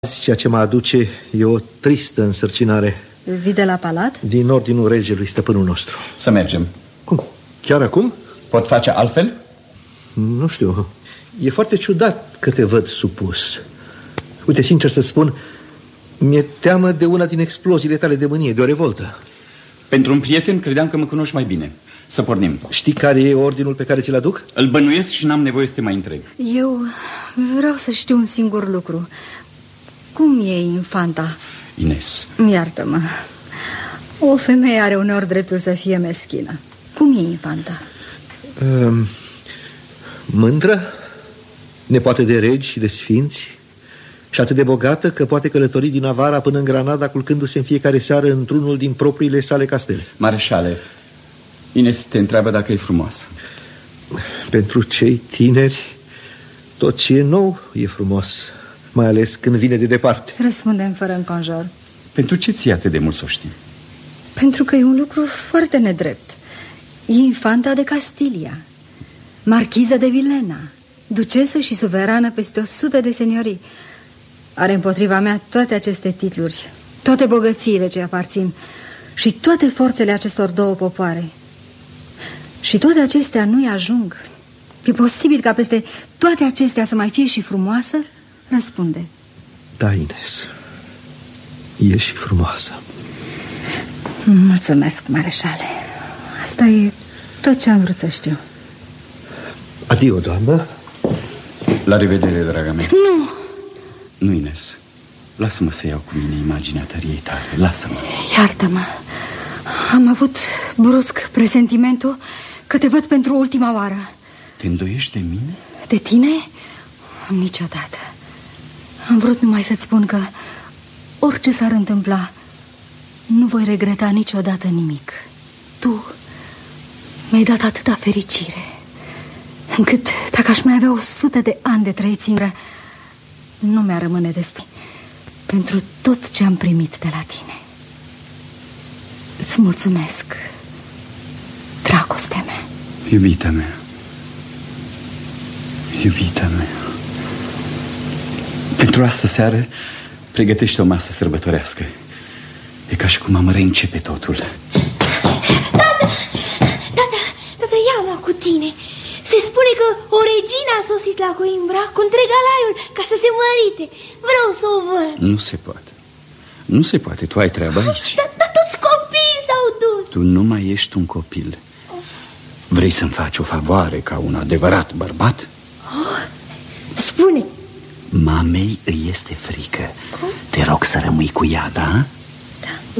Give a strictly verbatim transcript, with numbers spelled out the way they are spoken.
Ceea ce mă aduce e o tristă însărcinare. Vii de la palat? Din ordinul regelui, stăpânul nostru. Să mergem. Cum? Chiar acum? Pot face altfel? Nu știu. E foarte ciudat că te văd supus. Uite, sincer să spun, mi-e teamă de una din exploziile tale de mânie, de o revoltă. Pentru un prieten credeam că mă cunoști mai bine. Să pornim. Știi care e ordinul pe care ți-l aduc? Îl bănuiesc și n-am nevoie să te mai întreb. Eu vreau să știu un singur lucru. Cum e infanta? Ines, Iartă-mă. O femeie are uneori dreptul să fie meschină. Cum e infanta? Um, mândră, nepoată de regi și de sfinți, și atât de bogată că poate călători din Avara până în Granada, culcându-se în fiecare seară într-unul din propriile sale castele. Mareșale, Ines te întreabă dacă e frumoasă. Pentru cei tineri, tot ce e nou e frumos, mai ales când vine de departe. Răspundem fără înconjor. Pentru ce ți-e atât de mult să o știi? Pentru că e un lucru foarte nedrept. E infanta de Castilia, marchiză de Vilena, ducesă și suverană peste o sută de seniorii. Are împotriva mea toate aceste titluri, toate bogățiile ce aparțin și toate forțele acestor două popoare. Și toate acestea nu-i ajung. E posibil ca peste toate acestea să mai fie și frumoasă? Răspunde. Da, Ines, e și frumoasă. Mulțumesc, mareșale. Asta e tot ce am vrut să știu. Adio, doamnă. La revedere, draga mea. Nu! Nu, Ines. Lasă-mă să iau cu mine imaginea tăriei tale. Lasă-mă. Iartă-mă. Am avut brusc presentimentul că te văd pentru ultima oară. Te îndoiești de mine? De tine? Niciodată. Am vrut numai să-ți spun că orice s-ar întâmpla, nu voi regreta niciodată nimic. Tu mi-ai dat atâta fericire, încât dacă aș mai avea o sută de ani de trăit singură, nu mi-ar rămâne destul pentru tot ce am primit de la tine. Îți mulțumesc, dragostea mea. Iubita mea, iubita mea, pentru astă seară pregătește o masă sărbătorească. E ca și cum am reîncepe totul. Tată, tată, tată, ia-mă cu tine. Se spune că o regină a sosit la Coimbra cu întreg alaiul ca să se mărite. Vreau să o văd. Nu se poate. Nu se poate, tu ai treaba aici. Dar da, toți copiii s-au dus. Tu nu mai ești un copil. Vrei să-mi faci o favoare ca un adevărat bărbat? Oh, spune. Mamei îi este frică. Cum? Te rog să rămâi cu ea, da?